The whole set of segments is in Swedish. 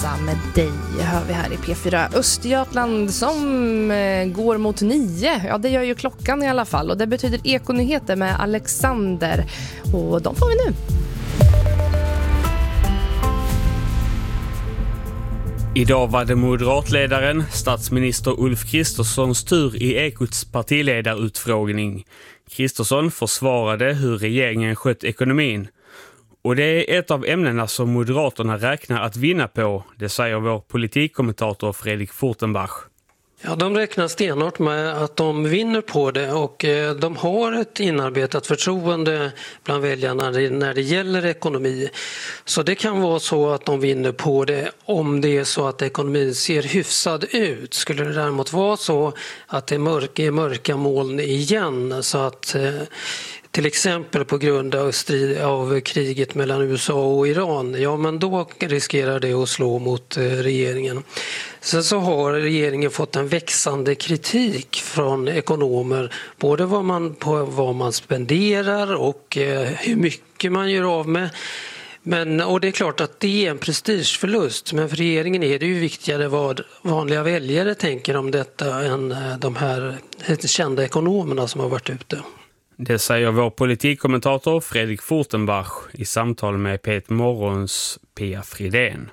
resa med dig, hör vi här i P4 Östergötland som går mot 9. Ja, det gör ju klockan i alla fall och det betyder Ekonyheter med Alexander och de får vi nu. Idag var det moderatledaren, statsminister Ulf Kristerssons tur i Ekots partiledarutfrågning. Kristersson försvarade hur regeringen skött ekonomin. Och det är ett av ämnena som Moderaterna räknar att vinna på, det säger vår politikkommentator Fredrik Fortenbach. Ja, de räknar stenhårt med att de vinner på det och de har ett inarbetat förtroende bland väljarna när det gäller ekonomi. Så det kan vara så att de vinner på det om det är så att ekonomin ser hyfsad ut. Skulle det däremot vara så att det är mörka moln igen så att till exempel på grund av kriget mellan USA och Iran, ja men då riskerar det att slå mot regeringen. Sen så har regeringen fått en växande kritik från ekonomer, både vad man spenderar och hur mycket man gör av med. Och det är klart att det är en prestigeförlust, men för regeringen är det ju viktigare vad vanliga väljare tänker om detta än de här kända ekonomerna som har varit ute. Det säger vår politikkommentator Fredrik Fortenbach i samtal med P1 Morgons Pia Fridén.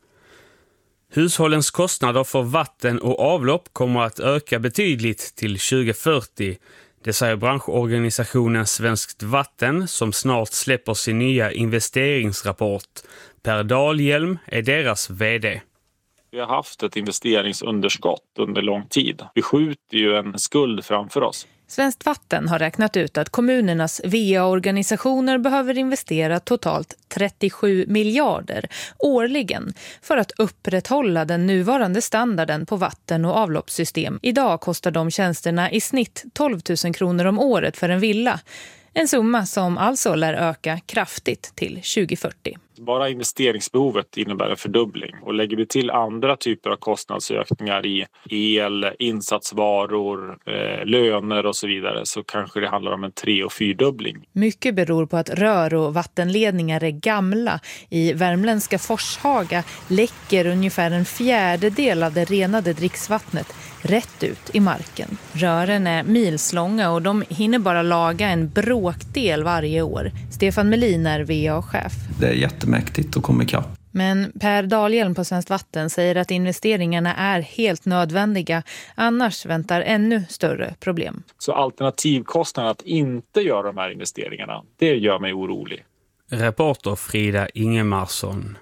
Hushållens kostnader för vatten och avlopp kommer att öka betydligt till 2040. Det säger branschorganisationen Svenskt Vatten som snart släpper sin nya investeringsrapport. Per Dahlhjelm är deras vd. Vi har haft ett investeringsunderskott under lång tid. Vi skjuter ju en skuld framför oss. Svenskt Vatten har räknat ut att kommunernas VA-organisationer behöver investera totalt 37 miljarder årligen för att upprätthålla den nuvarande standarden på vatten- och avloppssystem. Idag kostar de tjänsterna i snitt 12 000 kronor om året för en villa. En summa som alltså lär öka kraftigt till 2040. Bara investeringsbehovet innebär en fördubbling och lägger vi till andra typer av kostnadsökningar i el, insatsvaror, löner och så vidare så kanske det handlar om en 3- och 4-dubbling. Mycket beror på att rör- och vattenledningar är gamla. I värmländska Forshaga läcker ungefär en fjärdedel av det renade dricksvattnet rätt ut i marken. Rören är milslånga och de hinner bara laga en bråkdel varje år. Stefan Melin är VA-chef. Det är jättemäktigt att komma ikapp. Men Per Dahlhjelm på Svenskt Vatten säger att investeringarna är helt nödvändiga. Annars väntar ännu större problem. Så alternativkostnaden att inte göra de här investeringarna, det gör mig orolig. Reporter Frida Ingemarsson.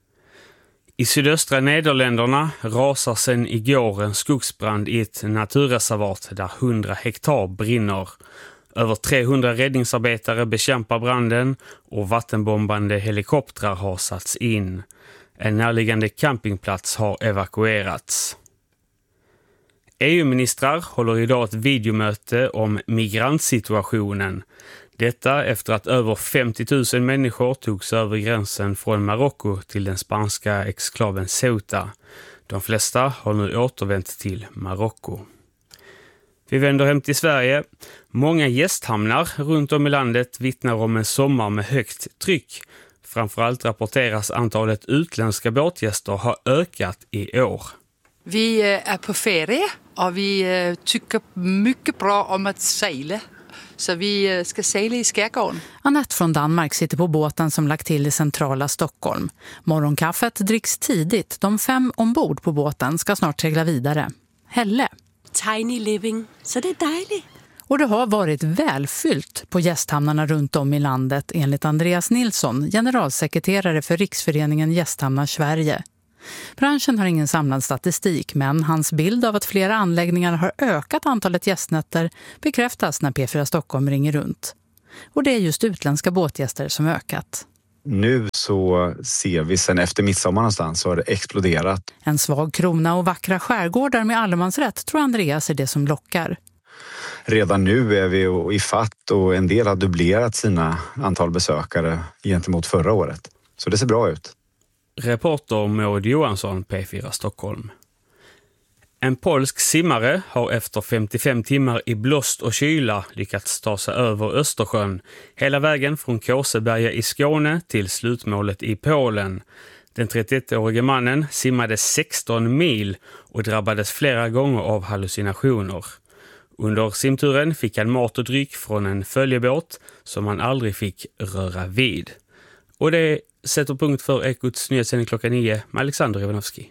I sydöstra Nederländerna rasar sedan igår en skogsbrand i ett naturreservat där 100 hektar brinner. Över 300 räddningsarbetare bekämpar branden och vattenbombande helikoptrar har satts in. En närliggande campingplats har evakuerats. EU-ministrar håller idag ett videomöte om migrantsituationen. Detta efter att över 50 000 människor togs över gränsen från Marocko till den spanska exklaven Ceuta. De flesta har nu återvänt till Marocko. Vi vänder hem till Sverige. Många gästhamnar runt om i landet vittnar om en sommar med högt tryck. Framförallt rapporteras antalet utländska båtgäster har ökat i år. Vi är på ferie och vi tycker mycket bra om att segla. Så vi ska segla i skärgården. Annette från Danmark sitter på båten som lagt till i centrala Stockholm. Morgonkaffet dricks tidigt. De 5 ombord på båten ska snart segla vidare. Helle. Tiny living, så det är dejligt. Och det har varit välfyllt på gästhamnarna runt om i landet enligt Andreas Nilsson, generalsekreterare för Riksföreningen Gästhamnar Sverige. Branschen har ingen samlad statistik, men hans bild av att flera anläggningar har ökat antalet gästnätter bekräftas när P4 Stockholm ringer runt. Och det är just utländska båtgäster som ökat. Nu så ser vi sen efter midsommar någonstans så har det exploderat. En svag krona och vackra skärgårdar med allemansrätt tror Andreas är det som lockar. Redan nu är vi i fatt och en del har dubblerat sina antal besökare gentemot förra året. Så det ser bra ut. Reporter Maud Johansson, P4 Stockholm. En polsk simmare har efter 55 timmar i blåst och kyla lyckats ta sig över Östersjön hela vägen från Kåseberga i Skåne till slutmålet i Polen. Den 31-årige mannen simmade 16 mil och drabbades flera gånger av hallucinationer. Under simturen fick han mat och dryck från en följebåt som han aldrig fick röra vid. Och det sätter punkt för Ekots nyhetssändning klockan 9 med Alexander Ivanovski.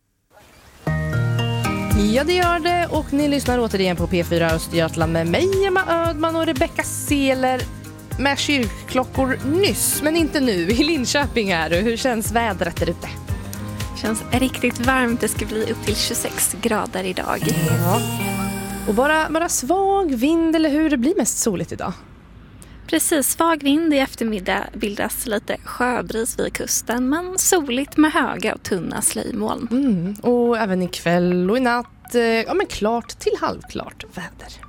Ja, det gör det, och ni lyssnar återigen på P4 Östergötland med mig, Emma Ödman och Rebecca Seeler med kyrkklockor nyss, men inte nu. I Linköping är du. Hur känns vädret där ute? Känns riktigt varmt. Det ska bli upp till 26 grader idag. Ja. Och bara svag vind, eller hur? Det blir mest soligt idag. Precis, svag vind. I eftermiddag bildas lite sjöbris vid kusten, men soligt med höga och tunna slöjmoln. Och även ikväll och i natt, men klart till halvklart väder.